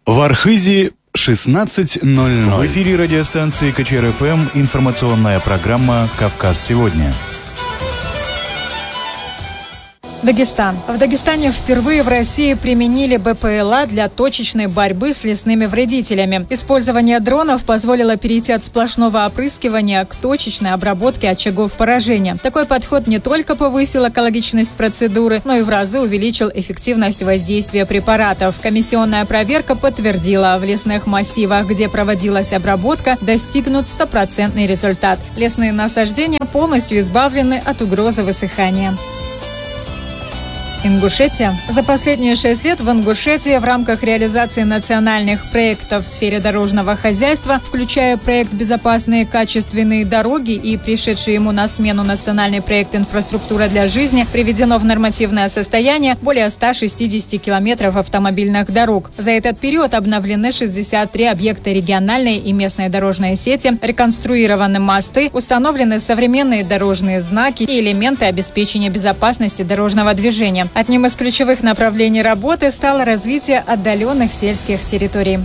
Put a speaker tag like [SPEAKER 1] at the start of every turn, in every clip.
[SPEAKER 1] В Архизе 16:00. В эфире радиостанции КЧР-ФМ информационная программа «Кавказ сегодня».
[SPEAKER 2] Дагестан. В Дагестане впервые в России применили БПЛА для точечной борьбы с лесными вредителями. Использование дронов позволило перейти от сплошного опрыскивания к точечной обработке очагов поражения. Такой подход не только повысил экологичность процедуры, но и в разы увеличил эффективность воздействия препаратов. Комиссионная проверка подтвердила, в лесных массивах, где проводилась обработка, достигнут 100% результат. Лесные насаждения полностью избавлены от угрозы высыхания. Ингушетия. За последние 6 лет в Ингушетии в рамках реализации национальных проектов в сфере дорожного хозяйства, включая проект «Безопасные и качественные дороги» и пришедший ему на смену национальный проект «Инфраструктура для жизни», приведено в нормативное состояние более 160 километров автомобильных дорог. За этот период обновлены 63 объекта региональной и местной дорожной сети, реконструированы мосты, установлены современные дорожные знаки и элементы обеспечения безопасности дорожного движения. Одним из ключевых направлений работы стало развитие отдаленных сельских территорий.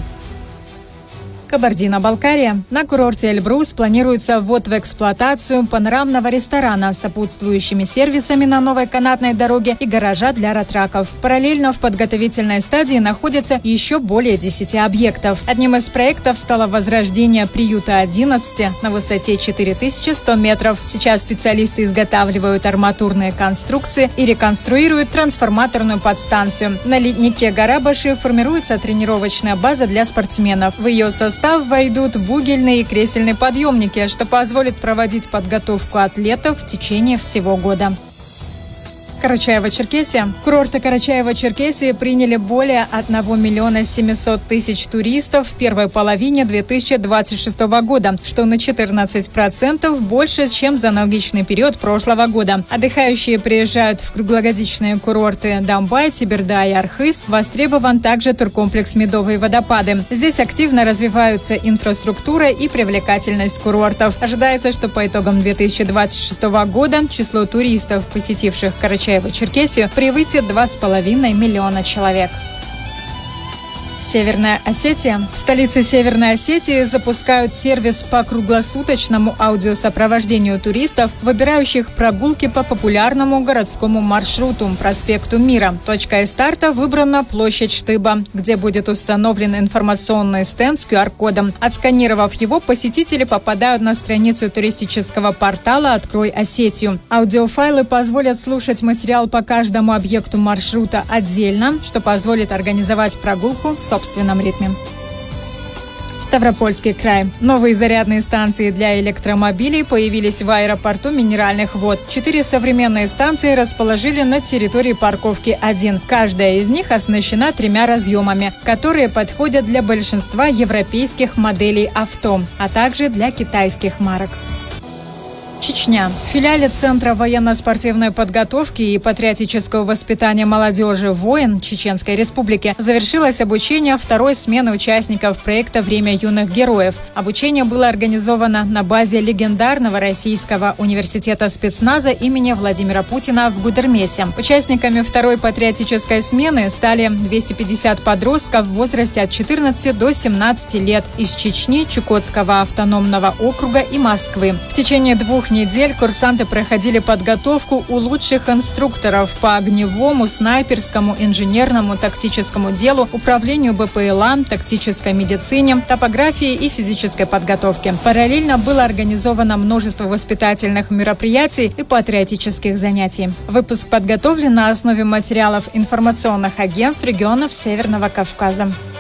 [SPEAKER 2] Кабардино-Балкария. На курорте Эльбрус планируется ввод в эксплуатацию панорамного ресторана с сопутствующими сервисами на новой канатной дороге и гаража для ратраков. Параллельно в подготовительной стадии находится еще более 10 объектов. Одним из проектов стало возрождение приюта 11 на высоте 4100 метров. Сейчас специалисты изготавливают арматурные конструкции и реконструируют трансформаторную подстанцию. На леднике Гарабаши формируется тренировочная база для спортсменов. В ее состав войдут бугельные и кресельные подъемники, что позволит проводить подготовку атлетов в течение всего года. Карачаево-Черкесия. Курорты Карачаево-Черкесии приняли более 1 700 000 туристов в первой половине 2026 года, что на 14% больше, чем за аналогичный период прошлого года. Отдыхающие приезжают в круглогодичные курорты Дамбай, Теберда и Архыз. Востребован также туркомплекс «Медовые водопады». Здесь активно развиваются инфраструктура и привлекательность курортов. Ожидается, что по итогам 2026 года число туристов, посетивших Карачаево-Черкесию, превысит 2,5 миллиона человек. Северная Осетия. В столице Северной Осетии запускают сервис по круглосуточному аудиосопровождению туристов, выбирающих прогулки по популярному городскому маршруту проспекту Мира. Точкой старта выбрана площадь Штыба, где будет установлен информационный стенд с QR-кодом. Отсканировав его, посетители попадают на страницу туристического портала «Открой Осетию». Аудиофайлы позволят слушать материал по каждому объекту маршрута отдельно, что позволит организовать прогулку в собственном ритме. Ставропольский край. Новые зарядные станции для электромобилей появились в аэропорту Минеральных вод. 4 современные станции расположили на территории парковки 1. Каждая из них оснащена 3 разъемами, которые подходят для большинства европейских моделей авто, а также для китайских марок. Чечня. В филиале Центра военно-спортивной подготовки и патриотического воспитания молодежи «Воин» Чеченской Республики завершилось обучение второй смены участников проекта «Время юных героев». Обучение было организовано на базе легендарного российского университета спецназа имени Владимира Путина в Гудермесе. Участниками второй патриотической смены стали 250 подростков в возрасте от 14 до 17 лет из Чечни, Чукотского автономного округа и Москвы. В течение 2 недель курсанты проходили подготовку у лучших инструкторов по огневому, снайперскому, инженерному, тактическому делу, управлению БПЛА, тактической медицине, топографии и физической подготовке. Параллельно было организовано множество воспитательных мероприятий и патриотических занятий. Выпуск подготовлен на основе материалов информационных агентств регионов Северного Кавказа.